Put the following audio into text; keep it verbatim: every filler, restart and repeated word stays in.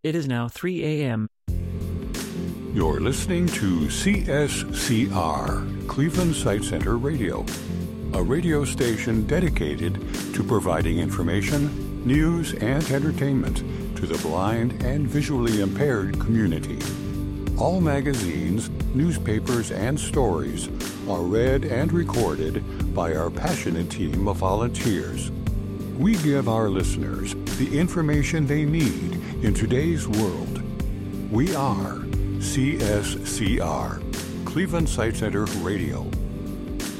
It is now three a.m. You're listening to C S C R, Cleveland Sight Center Radio, a radio station dedicated to providing information, news, and entertainment to the blind and visually impaired community. All magazines, newspapers, and stories are read and recorded by our passionate team of volunteers. We give our listeners the information they need in today's world. We are C S C R, Cleveland Sight Center Radio.